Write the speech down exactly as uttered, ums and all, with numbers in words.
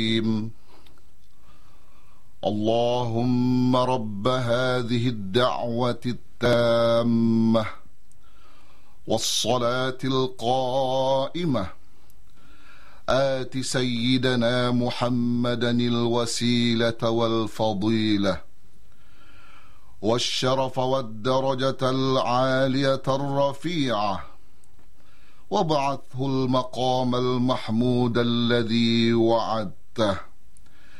اللهم رب هذه الدعوة التامة والصلاة القائمة آت سيدنا محمدا الوسيلة والفضيلة والشرف والدرجة العالية الرفيعة وابعثه المقام المحمود الذي وعدته.